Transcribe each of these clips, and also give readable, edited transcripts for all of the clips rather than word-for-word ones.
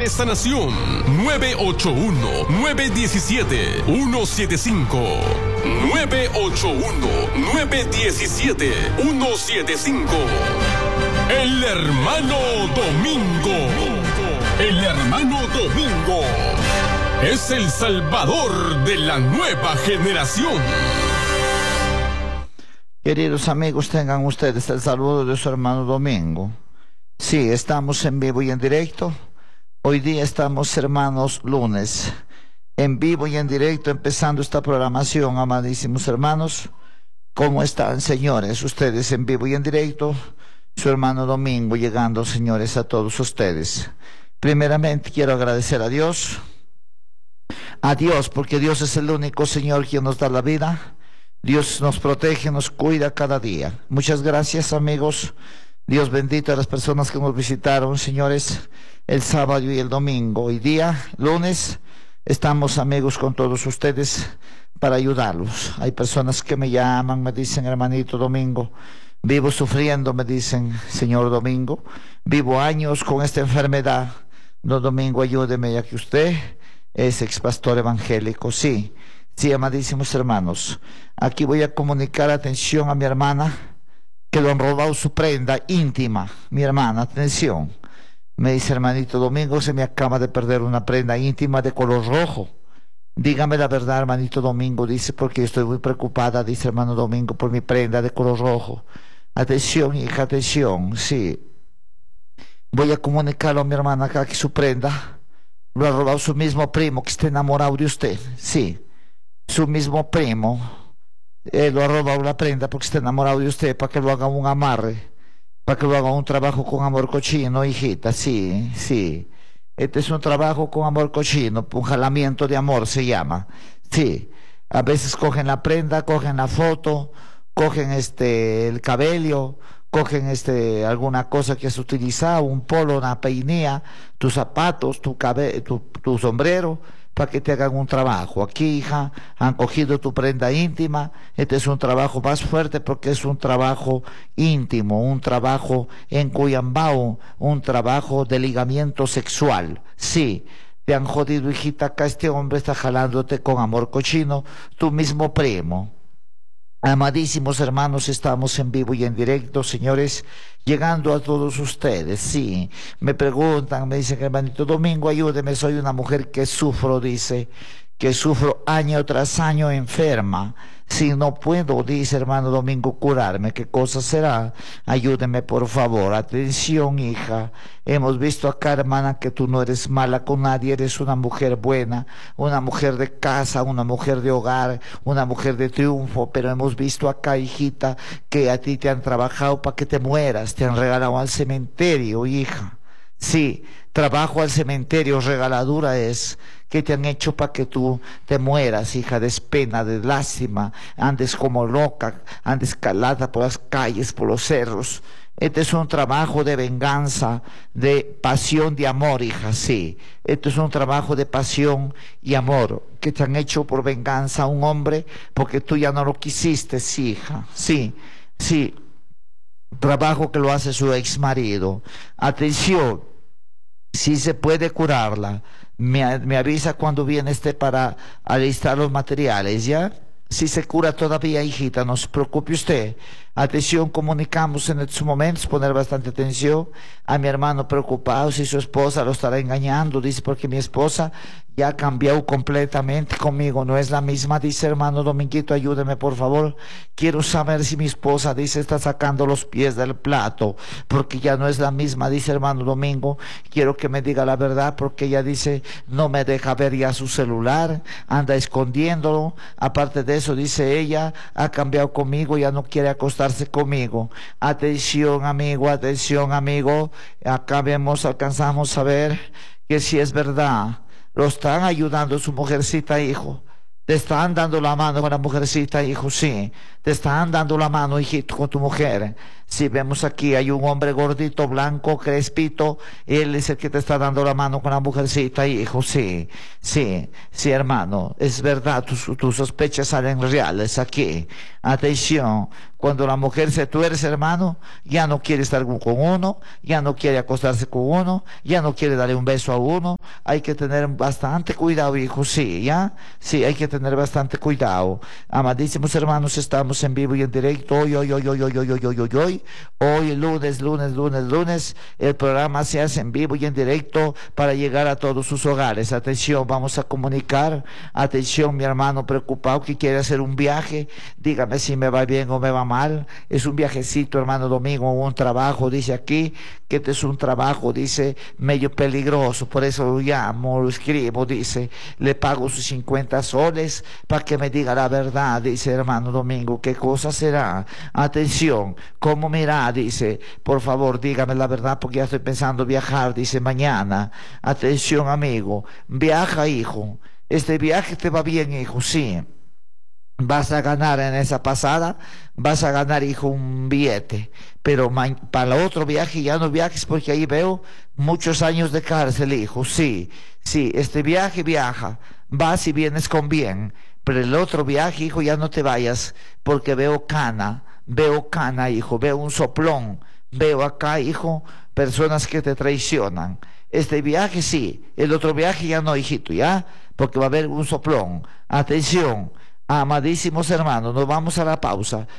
de sanación. 981-917-175. 981-917-175. El hermano Domingo. El hermano Domingo es el salvador de la nueva generación. Queridos amigos, tengan ustedes el saludo de su hermano Domingo. Sí, estamos en vivo y en directo. Hoy día estamos, hermanos, lunes, en vivo y en directo, empezando esta programación, amadísimos hermanos. ¿Cómo están, señores? Ustedes en vivo y en directo. Su hermano Domingo llegando, señores, a todos ustedes. Primeramente quiero agradecer a Dios, porque Dios es el único Señor quien nos da la vida. Dios nos protege, nos cuida cada día. Muchas gracias, amigos. Dios bendito a las personas que nos visitaron, señores, el sábado y el domingo. Hoy día, lunes, estamos, amigos, con todos ustedes para ayudarlos. Hay personas que me llaman, me dicen, hermanito Domingo, vivo sufriendo, me dicen, señor Domingo, vivo años con esta enfermedad. No, Domingo, ayúdeme, ya que usted es ex pastor evangélico. Sí, amadísimos hermanos. Aquí voy a comunicar, atención, a mi hermana, que le han robado su prenda íntima. Mi hermana, atención. Me dice, hermanito Domingo, se me acaba de perder una prenda íntima de color rojo. Dígame la verdad, hermanito Domingo, dice, porque estoy muy preocupada, dice hermano Domingo, por mi prenda de color rojo. Atención, hija, atención, sí. Voy a comunicarlo a mi hermana acá que su prenda lo ha robado su mismo primo que está enamorado de usted. Sí, su mismo primo lo ha robado la prenda porque está enamorado de usted, para que lo haga un amarre, para que lo haga un trabajo con amor cochino, hijita. Sí. Este es un trabajo con amor cochino, un jalamiento de amor se llama. Sí, a veces cogen la prenda, cogen la foto, cogen el cabello, cogen alguna cosa que has utilizado, un polo, una peinilla, tus zapatos, tu sombrero, para que te hagan un trabajo. Aquí, hija, han cogido tu prenda íntima. Este es un trabajo más fuerte porque es un trabajo íntimo, un trabajo en Cuyambao, un trabajo de ligamiento sexual. Sí, te han jodido, hijita, acá este hombre está jalándote con amor cochino, tu mismo primo. Amadísimos hermanos, estamos en vivo y en directo, señores, llegando a todos ustedes. Sí, me preguntan, me dicen, hermanito Domingo, ayúdeme, soy una mujer que sufro, dice, que sufro año tras año enferma. Si no puedo, dice hermano Domingo, curarme, ¿qué cosa será? Ayúdeme, por favor. Atención, hija. Hemos visto acá, hermana, que tú no eres mala con nadie, eres una mujer buena, una mujer de casa, una mujer de hogar, una mujer de triunfo, pero hemos visto acá, hijita, que a ti te han trabajado para que te mueras, te han regalado al cementerio, hija. Sí, trabajo al cementerio, regaladura es que te han hecho para que tú te mueras, hija, de pena, de lástima, andes como loca, andes calada por las calles, por los cerros. Este es un trabajo de venganza, de pasión, de amor, hija, sí. Este es un trabajo de pasión y amor que te han hecho por venganza a un hombre porque tú ya no lo quisiste, sí, hija, sí. Trabajo que lo hace su ex marido. Atención, si se puede curarla, me avisa cuando viene para alistar los materiales, ¿ya? Si se cura todavía, hijita, no se preocupe usted. Atención, comunicamos en estos momentos, poner bastante atención a mi hermano preocupado si su esposa lo estará engañando, dice, porque mi esposa ya ha cambiado completamente conmigo, no es la misma, dice hermano Dominguito, ayúdeme por favor, quiero saber si mi esposa, dice, está sacando los pies del plato, porque ya no es la misma, dice hermano Domingo, quiero que me diga la verdad, porque ella dice, no me deja ver ya su celular, anda escondiéndolo, aparte de eso, dice ella, ha cambiado conmigo, ya no quiere acostarse conmigo. Atención, amigo, acá alcanzamos a ver que si es verdad, lo están ayudando su mujercita, hijo. Te están dando la mano con la mujercita, hijo, sí. Te están dando la mano, hijito, con tu mujer. Si vemos aquí, hay un hombre gordito, blanco, crespito. Él es el que te está dando la mano con la mujercita, hijo, sí. Sí, hermano. Es verdad, tus sospechas salen reales aquí. Atención, cuando la mujer se tuerce, hermano, ya no quiere estar con uno, ya no quiere acostarse con uno, ya no quiere darle un beso a uno, hay que tener bastante cuidado, hijo, sí, ¿ya? Sí, hay que tener bastante cuidado. Amadísimos hermanos, estamos en vivo y en directo, hoy, lunes, el programa se hace en vivo y en directo para llegar a todos sus hogares. Atención, vamos a comunicar, atención, mi hermano preocupado que quiere hacer un viaje, dígame si me va bien o me va mal, es un viajecito, hermano Domingo, un trabajo, dice aquí, que este es un trabajo, dice, medio peligroso, por eso lo llamo, lo escribo, dice, le pago sus 50 soles para que me diga la verdad, dice hermano Domingo, ¿qué cosa será? Atención, ¿cómo mira? Dice, por favor, dígame la verdad porque ya estoy pensando viajar, dice, mañana. Atención, amigo, viaja, hijo, este viaje te va bien, hijo, sí. Vas a ganar en esa pasada, vas a ganar, hijo, un billete, pero para el otro viaje ya no viajes porque ahí veo muchos años de cárcel, hijo, sí, este viaje viaja, vas y vienes con bien, pero el otro viaje, hijo, ya no te vayas porque veo cana, hijo, veo un soplón, veo acá, hijo, personas que te traicionan. Este viaje sí, el otro viaje ya no, hijito, ya, porque va a haber un soplón. Atención. Amadísimos hermanos, nos vamos a la pausa,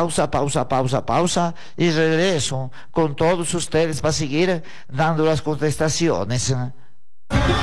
y regreso con todos ustedes para seguir dando las contestaciones.